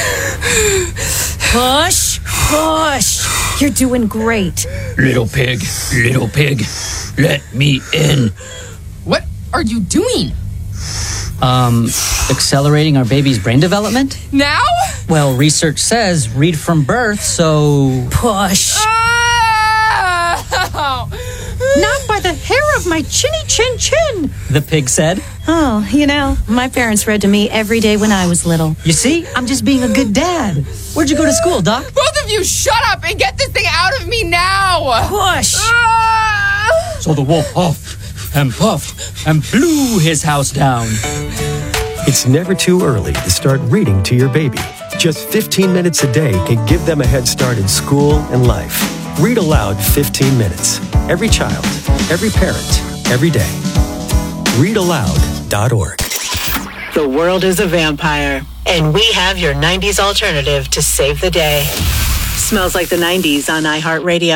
Push, push. You're doing great. Little pig, let me in. What are you doing? Accelerating our baby's brain development? Now? Well, research says read from birth, so... Push. Not by the hair of my chinny chin chin, the pig said. Oh, my parents read to me every day when I was little. You see, I'm just being a good dad. Where'd you go to school, Doc? Both of you shut up and get this thing out of me now! Push. So the wolf huffed and puffed and blew his house down. It's never too early to start reading to your baby. Just 15 minutes a day can give them a head start in school and life. Read aloud 15 minutes. Every child, every parent, every day. ReadAloud.org. The world is a vampire, and we have your 90s alternative to save the day. Smells Like the 90s on iHeartRadio.